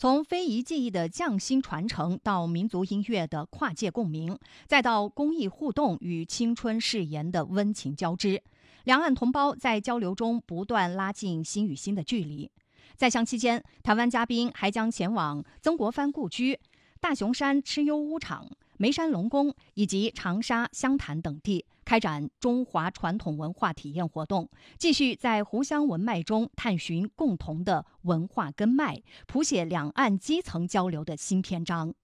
从非遗技艺的匠心传承到民族音乐的跨界共鸣，再到公益互动与青春誓言的温情交织，两岸同胞在交流中不断拉近心与心的距离。在乡期间，台湾嘉宾还将前往曾国藩故居、大雄山蚩尤巫场、梅山龙宫以及长沙、湘潭等地，开展中华传统文化体验活动，继续在湖湘文脉中探寻共同的文化根脉，谱写两岸基层交流的新篇章。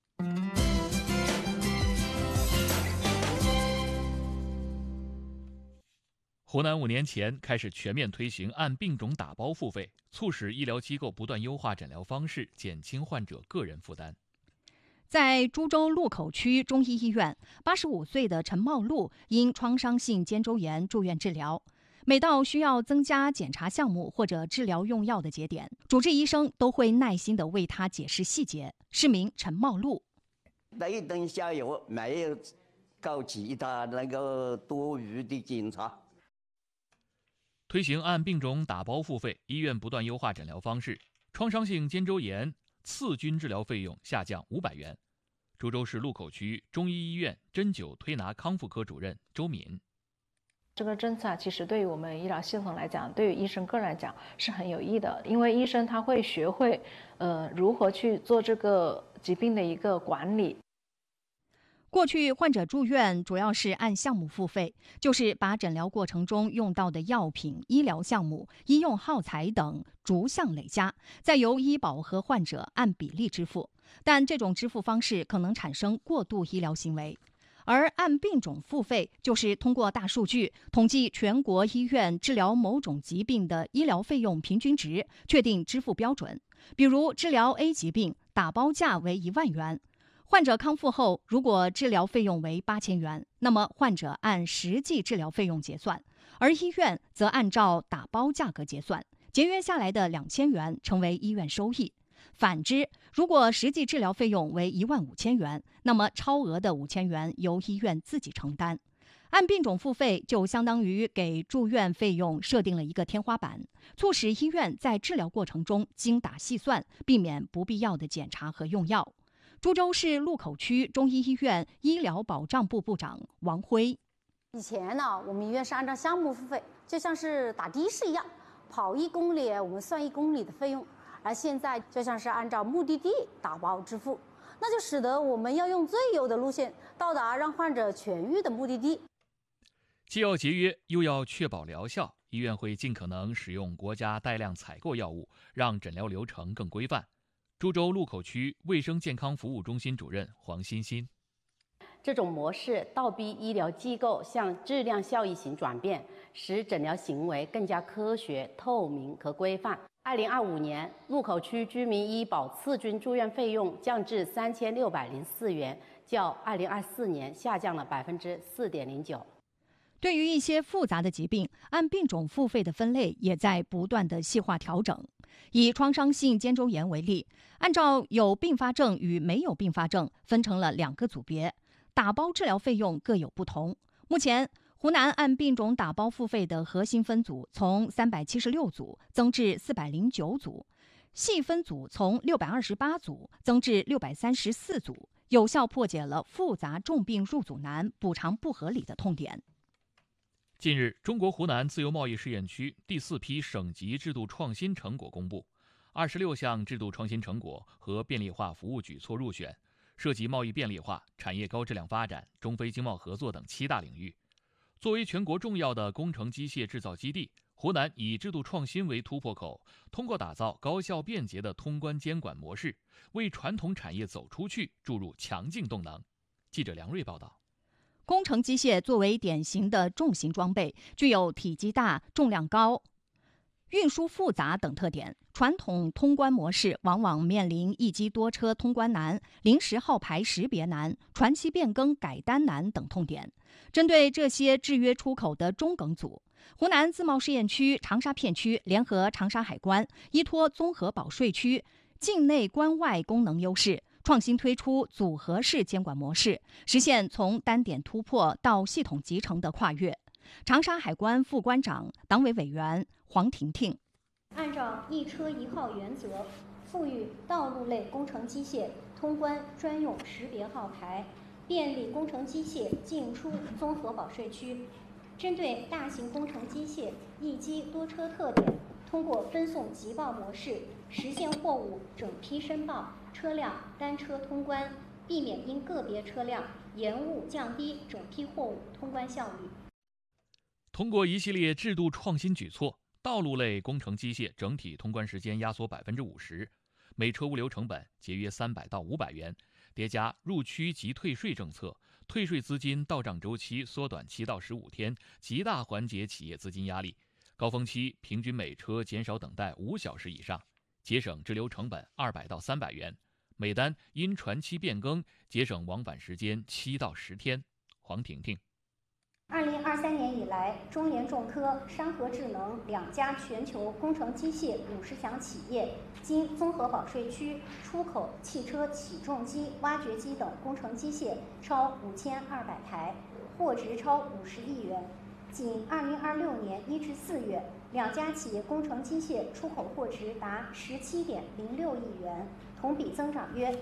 湖南5年前开始全面推行按病种打包付费，促使医疗机构不断优化诊疗方式，减轻患者个人负担。 在株洲路口区中医医院，85岁的陈茂禄因创伤性肩周炎住院治疗。每到需要增加检查项目或者治疗用药的节点，主治医生都会耐心地为他解释细节。市民陈茂禄： 那等下药没有搞其他那个多余的检查。 推行按病种打包付费，医院不断优化诊疗方式，创伤性肩周炎次菌治疗费用下降500元。株洲市路口区中医医院针灸推拿康复科主任周敏： 这个政策其实对于我们医疗系统来讲，对于医生个人来讲是很有益的，因为医生他会学会如何去做这个疾病的一个管理。 过去患者住院主要是按项目付费，就是把诊疗过程中用到的药品、医疗项目、医用耗材等逐项累加，再由医保和患者按比例支付。但这种支付方式可能产生过度医疗行为。而按病种付费，就是通过大数据统计全国医院治疗某种疾病的医疗费用平均值，确定支付标准。比如治疗 A 疾病，打包价为1万元。患者康复后，如果治疗费用为8000元，那么患者按实际治疗费用结算，而医院则按照打包价格结算，节约下来的2000元成为医院收益。反之，如果实际治疗费用为15000元，那么超额的5000元由医院自己承担。按病种付费就相当于给住院费用设定了一个天花板，促使医院在治疗过程中精打细算，避免不必要的检查和用药。株洲市路口区中医医院医疗保障部部长王辉： 以前呢，我们医院是按照项目付费，就像是打的士一样，跑1公里我们算1公里的费用，而现在就像是按照目的地打包支付，那就使得我们要用最优的路线到达让患者痊愈的目的地。 既要节约，又要确保疗效，医院会尽可能使用国家带量采购药物，让诊疗流程更规范。株洲路口区卫生健康服务中心主任黄欣欣： 这种模式倒逼医疗机构向质量效益型转变，使诊疗行为更加科学、透明和规范。2025年，路口区居民医保次菌住院费用降至3604元，较2024年下降了4.09%。 对于一些复杂的疾病，按病种付费的分类也在不断的细化调整。以创伤性肩周炎为例，按照有并发症与没有并发症分成了2个组别，打包治疗费用各有不同。目前，湖南按病种打包付费的核心分组从376组增至409组，细分组从628组增至634组，有效破解了复杂重病入组难、补偿不合理的痛点。 近日，中国湖南自由贸易试验区第4批省级制度创新成果公布，26项制度创新成果和便利化服务举措入选，涉及贸易便利化、产业高质量发展、中非经贸合作等7大领域。作为全国重要的工程机械制造基地，湖南以制度创新为突破口，通过打造高效便捷的通关监管模式，为传统产业走出去注入强劲动能。记者梁瑞报道。 工程机械作为典型的重型装备，具有体积大、重量高、运输复杂等特点。传统通关模式往往面临一机多车通关难、临时号牌识别难、传期变更改单难等痛点。针对这些制约出口的中梗阻，湖南自贸试验区长沙片区联合长沙海关，依托综合保税区境内关外功能优势，创新推出组合式监管模式，实现从单点突破到系统集成的跨越。长沙海关副关长、党委委员黄婷婷： 按照一车一号原则，赋予道路类工程机械通关专用识别号牌，便利工程机械进出综合保税区。针对大型工程机械一机多车特点，通过分送急报模式实现货物整批申报、车辆单车通关，避免因个别车辆延误降低整批货物通关效率。 通过一系列制度创新举措，道路类工程机械整体通关时间压缩50%，每车物流成本节约300到500元，叠加入区及退税政策，退税资金到账周期缩短7到15天，极大缓解企业资金压力。高峰期平均每车减少等待5小时以上，节省滞留成本200到300元，每单因传期变更节省往返时间7到10天。黄婷婷。 2023年以来，中联重科、山河智能2家全球工程机械50强企业经综合保税区出口汽车起重机、挖掘机等工程机械超5200台，货值超50亿元。仅2026年1至4月，2家企业工程机械出口货值达17.06亿元，同比增长约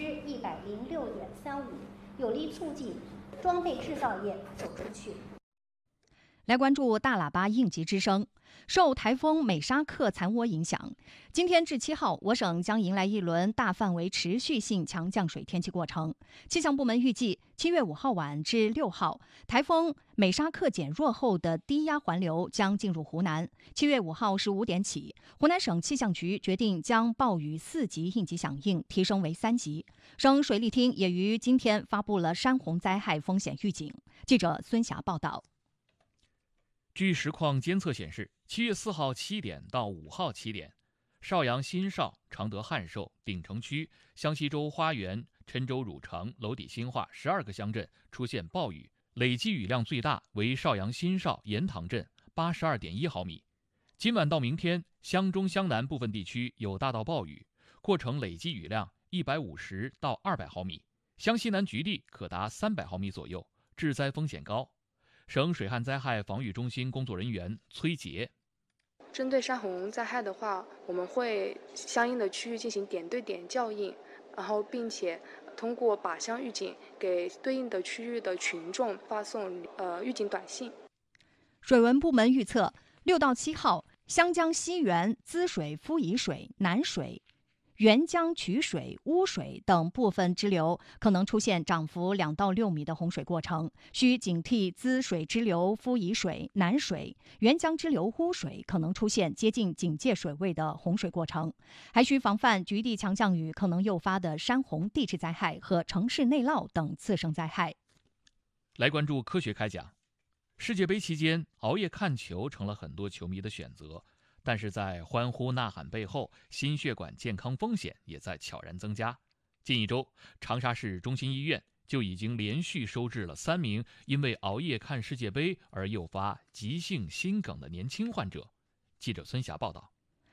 106.35%，有力促进装备制造业走出去。 来关注大喇叭应急之声。受台风美沙克残涡影响，今天至7号，我省将迎来一轮大范围持续性强降水天气过程。气象部门预计，7月5号晚至6号，台风美沙克减弱后的低压环流将进入湖南。7月5号15点起，湖南省气象局决定将暴雨4级应急响应提升为3级。省水利厅也于今天发布了山洪灾害风险预警。记者孙霞报道。 据实况监测显示，7月4号7点到5号7点，邵阳新邵、常德汉寿、鼎城区、湘西州花园、郴州汝城、娄底新化12个乡镇出现暴雨，累计雨量最大为邵阳新邵盐塘镇82.1毫米。今晚到明天，湘中湘南部分地区有大到暴雨，过程累计雨量150到200毫米，湘西南局地可达300毫米左右，致灾风险高。省水旱灾害防御中心工作人员崔杰： 针对山洪灾害的话，我们会相应的区域进行点对点校映，然后并且通过靶向预警给对应的区域的群众发送预警短信。 水文部门预测，6到7号，湘江西源、滋水、夫乙水、南水、沅江曲水、乌水等部分支流可能出现涨幅2到6米的洪水过程，需警惕滋水支流夫乙水、南水、沅江支流乌水可能出现接近警戒水位的洪水过程，还需防范局地强降雨可能诱发的山洪地质灾害和城市内涝等次生灾害。 来关注科学开讲。世界杯期间，熬夜看球成了很多球迷的选择。但是在欢呼呐喊背后，心血管健康风险也在悄然增加。近1周，长沙市中心医院就已经连续收治了3名因为熬夜看世界杯而诱发急性心梗的年轻患者。记者孙霞报道。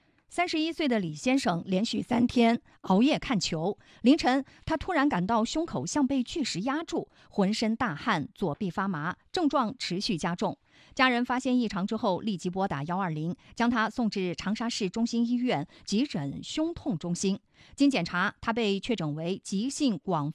31岁的李先生连续3天熬夜看球，凌晨他突然感到胸口像被巨石压住，浑身大汗，左臂发麻，症状持续加重。家人发现异常之后，立即拨打120，将他送至长沙市中心医院急诊胸痛中心。经检查，他被确诊为急性广